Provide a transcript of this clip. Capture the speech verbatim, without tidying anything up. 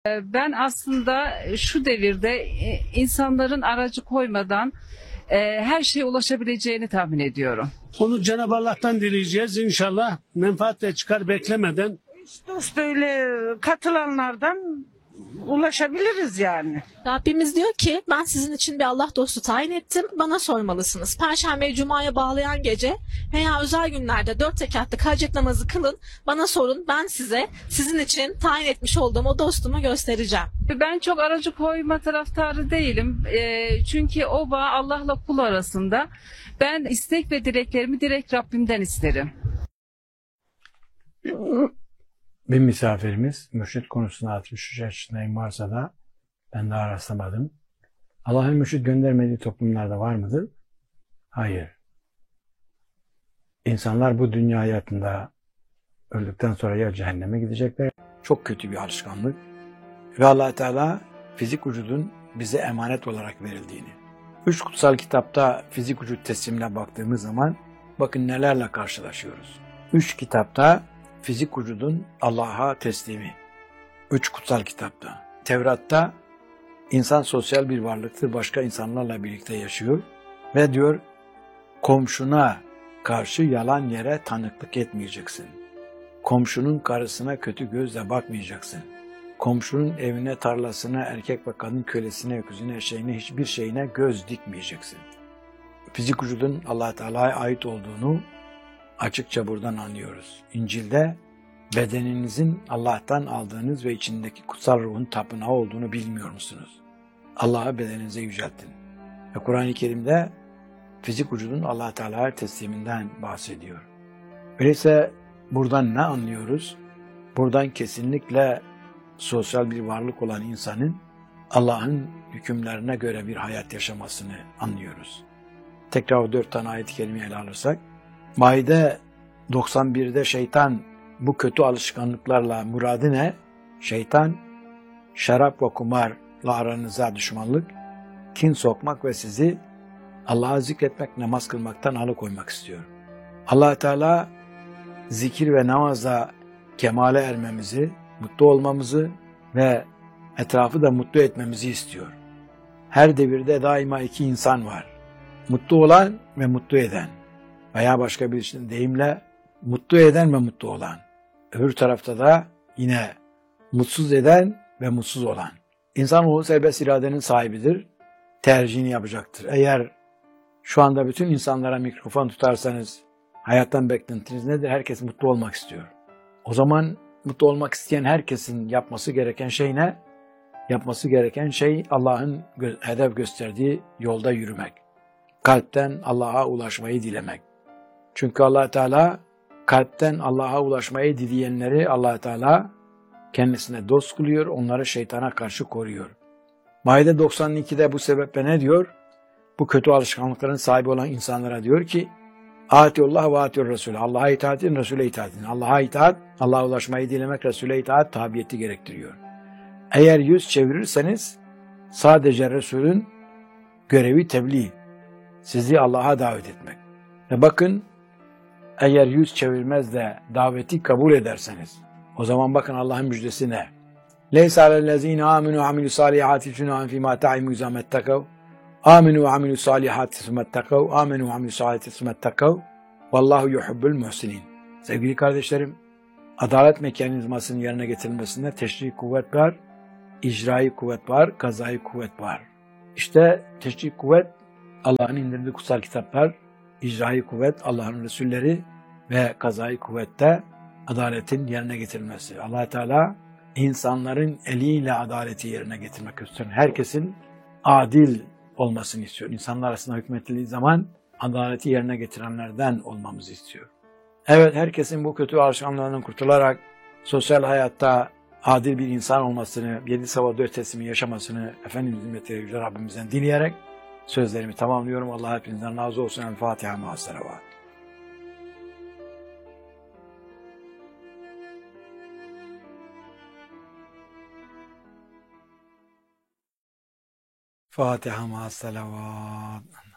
Ben aslında şu devirde e, insanların aracı koymadan e, her şeye ulaşabileceğini tahmin ediyorum. Onu Cenab-ı Allah'tan dileyeceğiz inşallah. Menfaat ve çıkar beklemeden. Dost öyle katılanlardan ulaşabiliriz yani. Rabbimiz diyor ki ben sizin için bir Allah dostu tayin ettim. Bana sormalısınız. Perşembe Cuma'ya bağlayan gece veya özel günlerde dört rekatlık hacet namazı kılın. Bana sorun, ben size sizin için tayin etmiş olduğum o dostumu göstereceğim. Ben çok aracı koyma taraftarı değilim. E, çünkü o bağ Allah'la kul arasında. Ben istek ve dileklerimi direkt Rabbimden isterim. Bir misafirimiz mürşit konusunda altmış üç yaşındayım varsa da ben daha rastlamadım. Allah'ın mürşit göndermediği toplumlarda var mıdır? Hayır. İnsanlar bu dünya hayatında öldükten sonra ya cehenneme gidecekler. Çok kötü bir alışkanlık. Ve Allah Teala fizik vücudun bize emanet olarak verildiğini. Üç kutsal kitapta fizik vücut teslimine baktığımız zaman bakın nelerle karşılaşıyoruz. Üç kitapta fizik vücudun Allah'a teslimi. Üç kutsal kitapta. Tevrat'ta insan sosyal bir varlıktır, başka insanlarla birlikte yaşıyor ve diyor komşuna karşı yalan yere tanıklık etmeyeceksin. Komşunun karısına kötü gözle bakmayacaksın. Komşunun evine, tarlasına, erkek ve kadın kölesine, öküzüne, eşeğine, hiçbir şeyine göz dikmeyeceksin. Fizik vücudun Allah Teala'ya ait olduğunu açıkça buradan anlıyoruz. İncil'de bedeninizin Allah'tan aldığınız ve içindeki kutsal ruhun tapınağı olduğunu bilmiyor musunuz? Allah'ı bedeninize yüceltin. Ve Kur'an-ı Kerim'de fizik vücudun Allah Teala'ya tesliminden bahsediyor. Öyleyse buradan ne anlıyoruz? Buradan kesinlikle sosyal bir varlık olan insanın Allah'ın hükümlerine göre bir hayat yaşamasını anlıyoruz. Tekrar o dört tane ayet-i kerimeyi ele alırsak, Maide doksan birde şeytan bu kötü alışkanlıklarla muradı ne? Şeytan, şarap ve kumarla aranıza düşmanlık, kin sokmak ve sizi Allah'ı zikretmek, namaz kılmaktan alıkoymak istiyor. Allah Teala zikir ve namazla kemale ermemizi, mutlu olmamızı ve etrafı da mutlu etmemizi istiyor. Her devirde daima iki insan var. Mutlu olan ve mutlu eden. Veya başka bir deyimle mutlu eden ve mutlu olan. Öbür tarafta da yine mutsuz eden ve mutsuz olan. İnsanoğlu serbest iradenin sahibidir. Tercihini yapacaktır. Eğer şu anda bütün insanlara mikrofon tutarsanız hayattan beklentiniz nedir? Herkes mutlu olmak istiyor. O zaman mutlu olmak isteyen herkesin yapması gereken şey ne? Yapması gereken şey Allah'ın hedef gösterdiği yolda yürümek. Kalpten Allah'a ulaşmayı dilemek. Çünkü Allah Teala kalpten Allah'a ulaşmayı dileyenleri Allah Teala kendisine dost kılıyor, onları şeytana karşı koruyor. Maide doksan ikide bu sebeple ne diyor? Bu kötü alışkanlıkların sahibi olan insanlara diyor ki Atiullah ve atiur Resulü. Allah'a itaat edin, Resul'e itaat edin. Allah'a itaat, Allah'a ulaşmayı dilemek, Resul'e itaat, tabiyeti gerektiriyor. Eğer yüz çevirirseniz sadece Resul'ün görevi tebliğ, sizi Allah'a davet etmek. Ve bakın eğer yüz çevirmez de daveti kabul ederseniz o zaman bakın Allah'ın müjdesi ne? Leysa alellezine aminu ve amilü salihati cunahun fîmâ ta'imu izâmettekav aminu ve amilü salihati sümmettekav aminu ve amilü salihati sümmettekav vallahu yuhubbul muhsinin. Sevgili kardeşlerim, adalet mekanizmasının yerine getirilmesinde teşri kuvvet var, icrai kuvvet var, kazai kuvvet var. İşte teşri kuvvet Allah'ın indirdiği kutsal kitaplar, icrai kuvvet Allah'ın Resulleri ve kazai kuvvette adaletin yerine getirilmesi. Allah Teala insanların eliyle adaleti yerine getirmek istiyor. Herkesin adil olmasını istiyor. İnsanlar arasında hükmettiği zaman adaleti yerine getirenlerden olmamızı istiyor. Evet, herkesin bu kötü alışkanlığından kurtularak sosyal hayatta adil bir insan olmasını, yedi sabah dört teslimi yaşamasını Efendimiz'in ve Yüce Rabbimizden dileyerek sözlerimi tamamlıyorum. Allah hepinizden razı olsun. El Fatiha ma'as salavat. Fatiha ma'as salavat.